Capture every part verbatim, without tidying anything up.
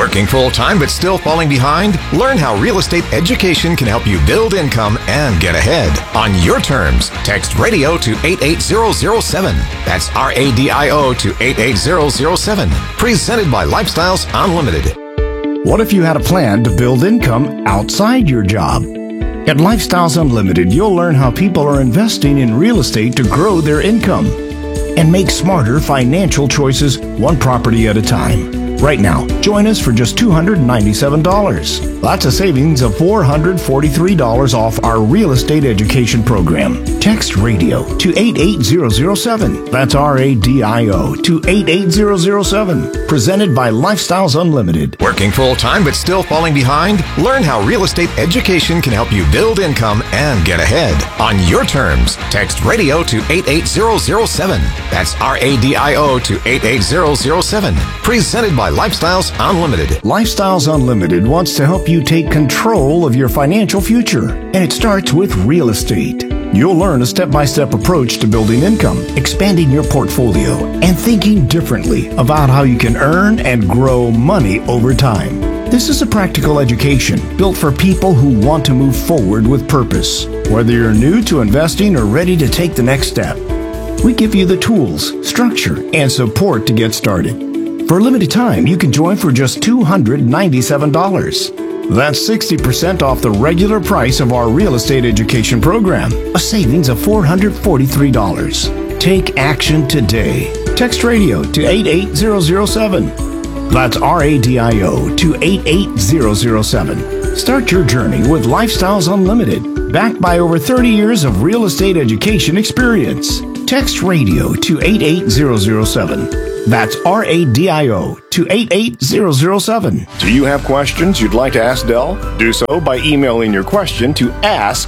Working full-time but still falling behind? Learn how real estate education can help you build income and get ahead on your terms. Text radio to eight eight zero zero seven. That's R A D I O to eight eight zero zero seven. Presented by Lifestyles Unlimited. What if you had a plan to build income outside your job? At Lifestyles Unlimited, you'll learn how people are investing in real estate to grow their income and make smarter financial choices one property at a time. Right now, join us for just two hundred ninety-seven dollars. That's a savings of four hundred forty-three dollars off our real estate education program. Text radio to eight eight zero zero seven. That's R A D I O to eight eight zero zero seven. Presented by Lifestyles Unlimited. Working full-time but still falling behind? Learn how real estate education can help you build income and get ahead on your terms. Text radio to eight eight zero zero seven. That's R A D I O to eight eight zero zero seven. Presented by Lifestyles Unlimited. Lifestyles Unlimited wants to help you take control of your financial future, and it starts with real estate. You'll learn a step-by-step approach to building income, expanding your portfolio, and thinking differently about how you can earn and grow money over time. This is a practical education built for people who want to move forward with purpose. Whether you're new to investing or ready to take the next step, we give you the tools, structure, and support to get started. For a limited time, you can join for just two hundred ninety-seven dollars. That's sixty percent off the regular price of our real estate education program, a savings of four hundred forty-three dollars. Take action today. Text radio to eight eight zero zero seven. That's R A D I O to eight eight zero zero seven. Start your journey with Lifestyles Unlimited, backed by over thirty years of real estate education experience. Text radio to eight eight zero zero seven. That's R A D I O to eight eight zero zero seven. Do you have questions you'd like to ask Del? Do so by emailing your question to ask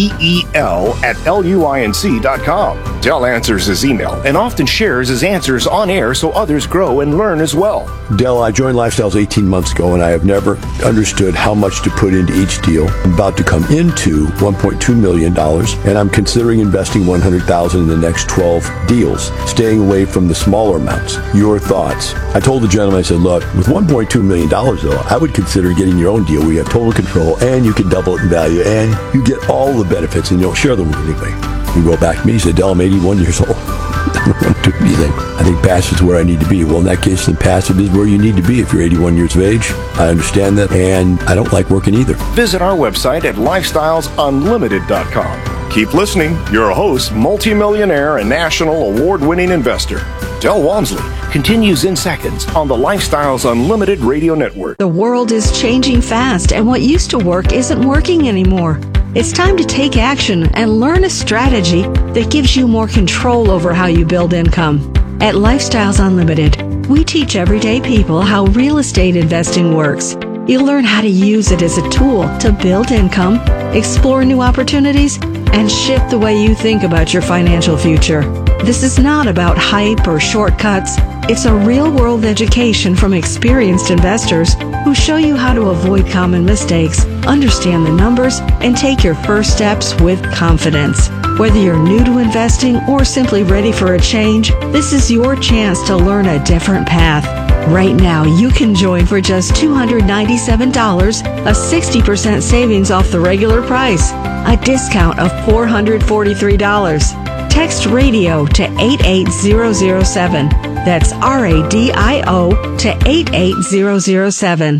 del at luinc dot com. Del answers his email and often shares his answers on air so others grow and learn as well. Del, I joined Lifestyles eighteen months ago, and I have never understood how much to put into each deal. I'm about to come into one point two million dollars, and I'm considering investing one hundred thousand dollars in the next twelve deals, staying away from the smaller amounts. Your thoughts? I told the gentleman, I said, look, with one point two million dollars, though, I would consider getting your own deal where you have total control, and you can double it in value, and you get all the benefits, and you don't share them with anybody. He wrote back to me, he said, Del, I'm eighty-one years old. I don't want to do anything. I think passive is where I need to be. Well, in that case, then passive is where you need to be if you're eighty-one years of age. I understand that, and I don't like working either. Visit our website at lifestyles unlimited dot com. Keep listening. Your host, multimillionaire and national award-winning investor, Del Walmsley, continues in seconds on the Lifestyles Unlimited Radio Network. The world is changing fast, and what used to work isn't working anymore. It's time to take action and learn a strategy that gives you more control over how you build income. At Lifestyles Unlimited, we teach everyday people how real estate investing works. You'll learn how to use it as a tool to build income, explore new opportunities, and shift the way you think about your financial future. This is not about hype or shortcuts. It's a real-world education from experienced investors who show you how to avoid common mistakes, understand the numbers, and take your first steps with confidence. Whether you're new to investing or simply ready for a change, this is your chance to learn a different path. Right now, you can join for just two hundred ninety-seven dollars, a sixty percent savings off the regular price, a discount of four hundred forty-three dollars. Text radio to eight eight zero zero seven. That's R A D I O to eight eight zero zero seven.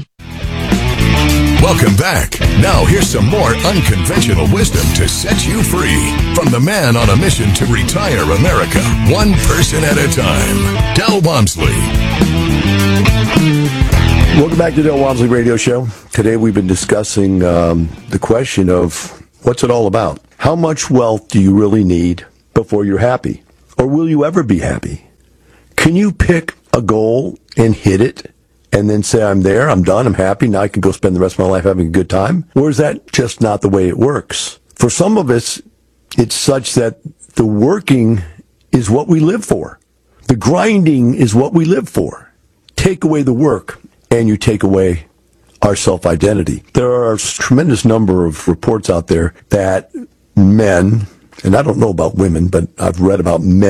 Welcome back. Now here's some more unconventional wisdom to set you free from the man on a mission to retire America, one person at a time, Del Walmsley. Welcome back to the Del Walmsley Radio Show. Today we've been discussing um, the question of what's it all about? How much wealth do you really need before you're happy? Or will you ever be happy? Can you pick a goal and hit it and then say, I'm there, I'm done, I'm happy, now I can go spend the rest of my life having a good time? Or is that just not the way it works? For some of us, it's such that the working is what we live for. The grinding is what we live for. Take away the work, and you take away our self-identity. There are a tremendous number of reports out there that men, and I don't know about women, but I've read about men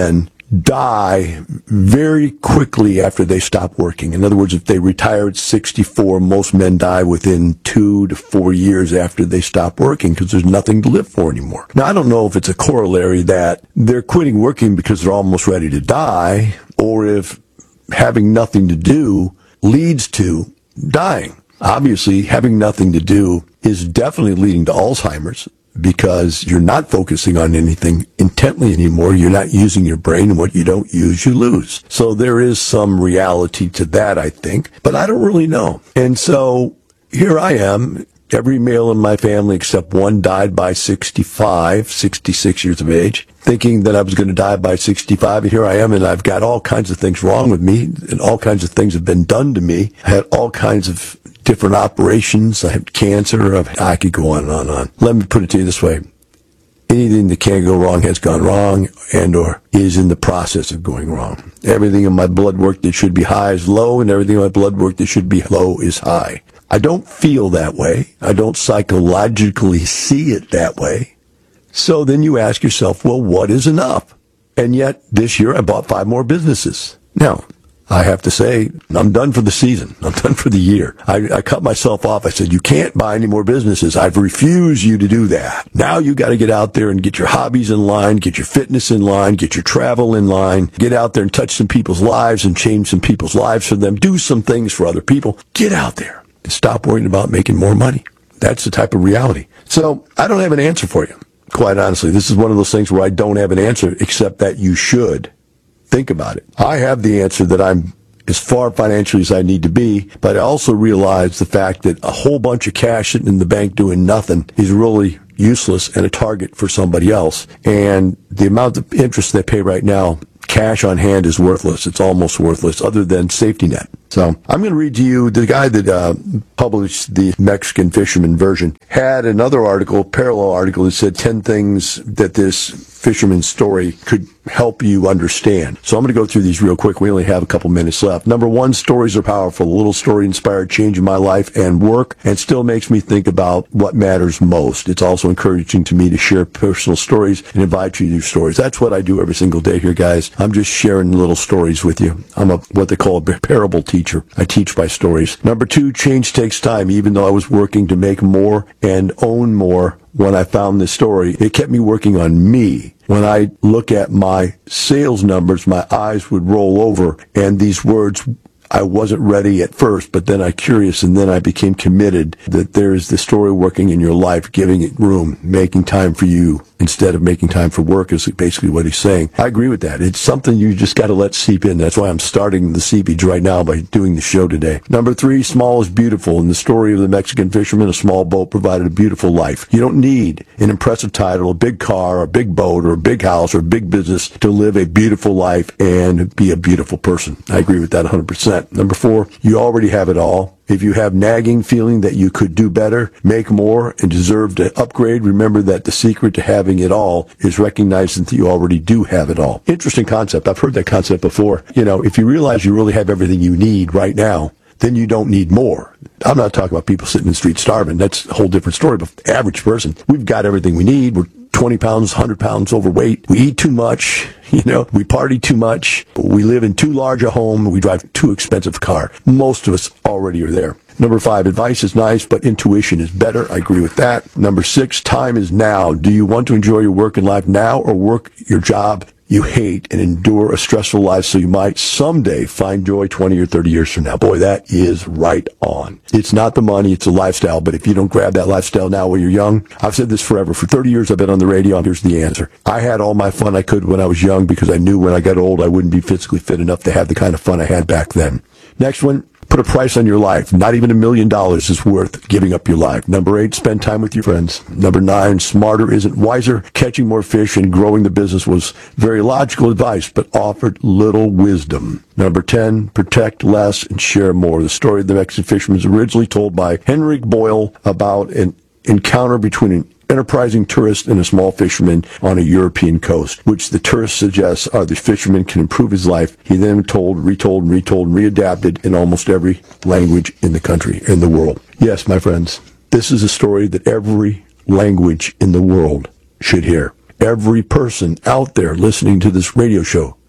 die very quickly after they stop working. In other words, if they retire at sixty-four, most men die within two to four years after they stop working because there's nothing to live for anymore. Now, I don't know if it's a corollary that they're quitting working because they're almost ready to die, or if having nothing to do leads to dying. Obviously, having nothing to do is definitely leading to Alzheimer's because you're not focusing on anything intently anymore. You're not using your brain, and what you don't use, you lose. So there is some reality to that, I think, but I don't really know. And so here I am. Every male in my family except one died by sixty-five, sixty-six years of age, thinking that I was going to die by sixty-five. And here I am, and I've got all kinds of things wrong with me, and all kinds of things have been done to me. I had all kinds of different operations. I had cancer. I could go on and on and on. Let me put it to you this way. Anything that can go wrong has gone wrong and or is in the process of going wrong. Everything in my blood work that should be high is low, and everything in my blood work that should be low is high. I don't feel that way. I don't psychologically see it that way. So then you ask yourself, well, what is enough? And yet this year I bought five more businesses. Now, I have to say, I'm done for the season. I'm done for the year. I, I cut myself off. I said, you can't buy any more businesses. I've refused you to do that. Now you got to get out there and get your hobbies in line, get your fitness in line, get your travel in line, get out there and touch some people's lives and change some people's lives for them. Do some things for other people. Get out there and stop worrying about making more money. That's the type of reality. So I don't have an answer for you. Quite honestly, this is one of those things where I don't have an answer, except that you should think about it. I have the answer that I'm as far financially as I need to be, but I also realize the fact that a whole bunch of cash sitting in the bank doing nothing is really useless and a target for somebody else. And the amount of interest they pay right now, cash on hand is worthless. It's almost worthless other than safety net. So I'm going to read to you, the guy that uh, published the Mexican Fisherman version had another article, parallel article, that said ten things that this fisherman's story could help you understand. So I'm going to go through these real quick. We only have a couple minutes left. Number one, stories are powerful. A little story inspired change in my life and work and still makes me think about what matters most. It's also encouraging to me to share personal stories and invite you to do stories. That's what I do every single day here, guys. I'm just sharing little stories with you. I'm a what they call a parable teacher. I teach by stories. Number two, change takes time. Even though I was working to make more and own more when I found this story, it kept me working on me. When I look at my sales numbers, my eyes would roll over, and these words, I wasn't ready at first, but then I curious, and then I became committed that there is the story working in your life, giving it room, making time for you instead of making time for work is basically what he's saying. I agree with that. It's something you just got to let seep in. That's why I'm starting the seepage right now by doing the show today. Number three, small is beautiful. In the story of the Mexican fisherman, a small boat provided a beautiful life. You don't need an impressive title, a big car, a big boat, or a big house, or a big business to live a beautiful life and be a beautiful person. I agree with that one hundred percent. Number four, you already have it all. If you have nagging feeling that you could do better, make more, and deserve to upgrade, remember that the secret to having it all is recognizing that you already do have it all. Interesting concept. I've heard that concept before. You know, if you realize you really have everything you need right now, then you don't need more. I'm not talking about people sitting in the street starving. That's a whole different story. But the average person, we've got everything we need. We're twenty pounds, one hundred pounds overweight. We eat too much. You know, we party too much. We live in too large a home. We drive too expensive a car. Most of us already are there. Number five, advice is nice, but intuition is better. I agree with that. Number six, time is now. Do you want to enjoy your work and life now, or work your job you hate and endure a stressful life so you might someday find joy twenty or thirty years from now? Boy, that is right on. It's not the money, it's a lifestyle, but if you don't grab that lifestyle now while you're young, I've said this forever. For thirty years I've been on the radio, here's the answer. I had all my fun I could when I was young because I knew when I got old I wouldn't be physically fit enough to have the kind of fun I had back then. Next one. Put a price on your life. Not even a million dollars is worth giving up your life. Number eight, spend time with your friends. Number nine, smarter isn't wiser. Catching more fish and growing the business was very logical advice, but offered little wisdom. Number ten, protect less and share more. The story of the Mexican fisherman was originally told by Henrik Boyle about an encounter between an enterprising tourist and a small fisherman on a European coast, which the tourist suggests are the fisherman can improve his life. He then told, retold, and retold, and readapted in almost every language in the country, in the world. Yes, my friends, this is a story that every language in the world should hear. Every person out there listening to this radio show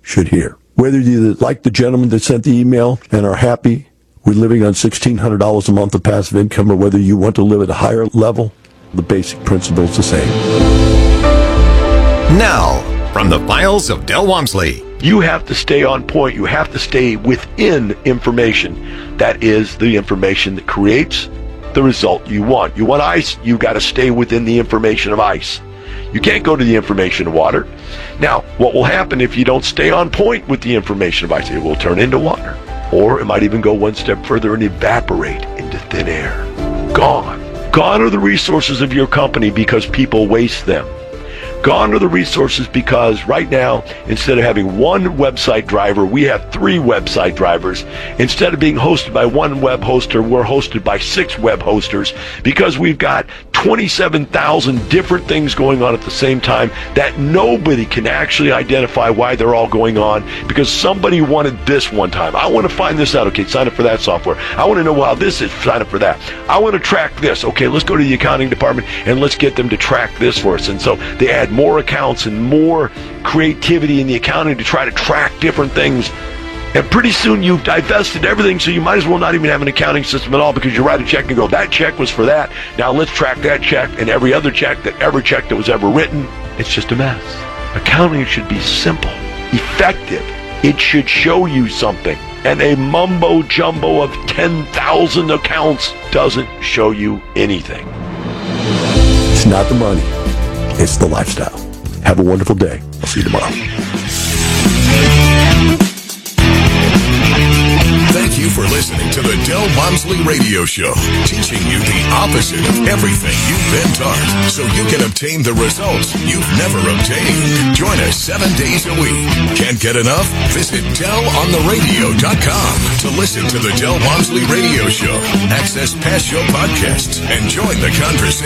should hear. Whether you like the gentleman that sent the email and are happy with living on sixteen hundred dollars a month of passive income, or whether you want to live at a higher level, the basic principle is the same. Now, from the files of Del Walmsley. You have to stay on point. You have to stay within information. That is the information that creates the result you want. You want ice, you got to stay within the information of ice. You can't go to the information of water. Now, what will happen if you don't stay on point with the information of ice? It will turn into water. Or it might even go one step further and evaporate into thin air. Gone. Gone are the resources of your company because people waste them. Gone are the resources because right now, instead of having one website driver, we have three website drivers. Instead of being hosted by one web hoster, we're hosted by six web hosters because we've got twenty-seven thousand different things going on at the same time that nobody can actually identify why they're all going on because somebody wanted this one time. I want to find this out. Okay, sign up for that software. I want to know how this is. Sign up for that. I want to track this. Okay, let's go to the accounting department and let's get them to track this for us. And so they add more accounts and more creativity in the accounting to try to track different things. And pretty soon you've divested everything, so you might as well not even have an accounting system at all because you write a check and go, that check was for that. Now let's track that check and every other check that ever check that was ever written. It's just a mess. Accounting should be simple, effective. It should show you something. And a mumbo jumbo of ten thousand accounts doesn't show you anything. It's not the money. It's the lifestyle. Have a wonderful day. I'll see you tomorrow. Thank you for listening to the Del Walmsley Radio Show, teaching you the opposite of everything you've been taught, so you can obtain the results you've never obtained. Join us seven days a week. Can't get enough? Visit del on the radio dot com to listen to the Del Walmsley Radio Show, access past show podcasts, and join the conversation.